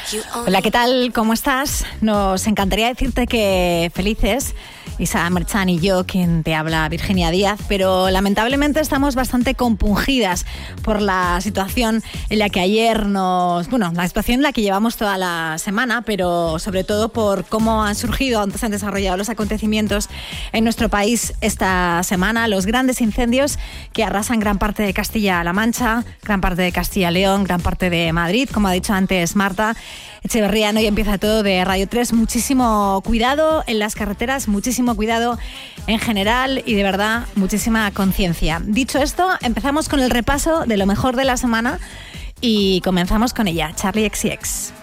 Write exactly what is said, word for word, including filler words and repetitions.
Hola, ¿qué tal? ¿Cómo estás? Nos encantaría decirte que felices, Isa Merchan y yo, quien te habla, Virginia Díaz, pero lamentablemente estamos bastante compungidas por la situación en la que ayer nos... Bueno, la situación en la que llevamos toda la semana, pero sobre todo por cómo han surgido, se han desarrollado los acontecimientos en nuestro país esta semana, los grandes incendios que arrasan gran parte de Castilla-La Mancha, gran parte de Castilla-León, gran parte de Madrid, como ha dicho antes Marta Echeverría. Hoy empieza todo de Radio tres. Muchísimo cuidado en las carreteras, muchísimo cuidado en general y de verdad muchísima conciencia. Dicho esto, empezamos con el repaso de lo mejor de la semana y comenzamos con ella, Charli X C X.